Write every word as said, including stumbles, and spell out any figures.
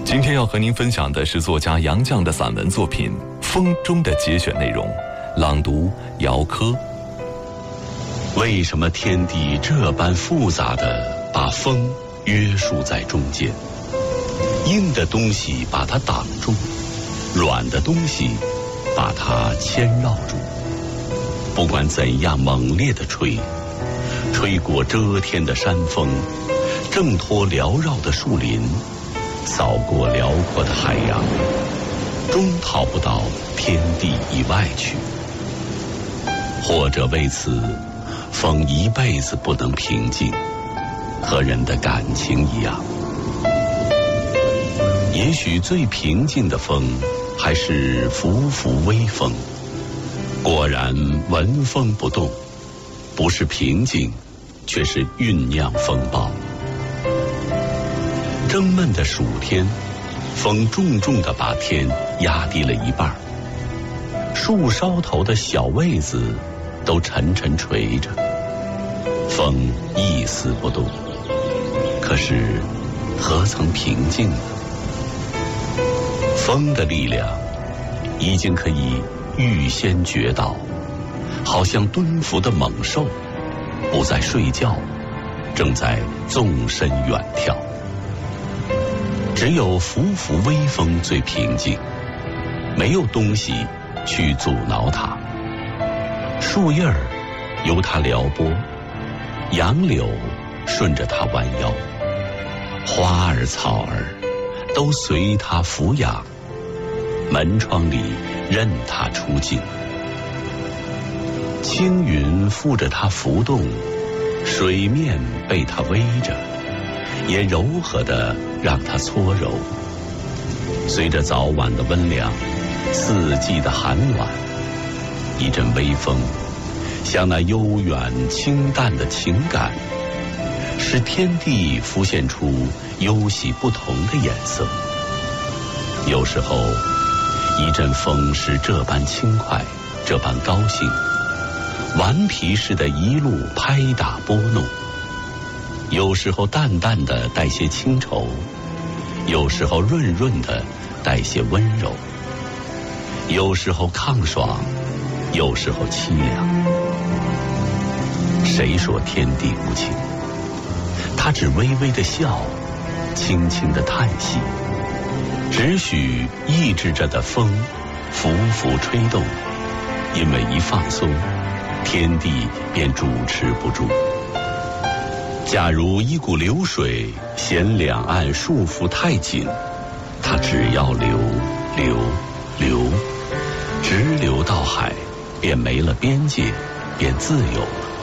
今天要和您分享的是作家杨绛的散文作品《风》中的节选内容，朗读姚科。 为什么天地这般复杂地把风约束在中间？硬的东西把它挡住，软的东西把它牵绕住。不管怎样猛烈地吹，吹过遮天的山峰，挣脱缭绕的树林，扫过辽阔的海洋，终逃不到天地以外去。或者为此，风一辈子不能平静，和人的感情一样。也许最平静的风，还是拂拂微风。果然闻风不动，不是平静，却是酝酿风暴。蒸闷的暑天，风重重地把天压低了一半，树梢头的小位子都沉沉垂着，风一丝不动，可是何曾平静呢？风的力量已经可以预先觉到，好像蹲伏的猛兽，不再睡觉，正在纵身远跳。只有拂拂微风最平静，没有东西去阻挠它。树叶儿由它撩拨，杨柳顺着它弯腰，花儿草儿都随它俯仰，门窗里任它出镜。青云附着它浮动，水面被它偎着，也柔和地让它搓揉。随着早晚的温凉，四季的寒暖，一阵微风，像那悠远清淡的情感，使天地浮现出忧喜不同的颜色。有时候一阵风是这般轻快，这般高兴，顽皮似的一路拍打拨弄；有时候淡淡的带些清愁，有时候润润的带些温柔；有时候抗爽，有时候凄凉。谁说天地无情？他只微微的笑，轻轻的叹息，只许抑制着的风拂拂吹动，因为一放松，天地便主持不住。假如一股流水嫌两岸束缚太紧，它只要流流流，直流到海，便没了边界，便自由了。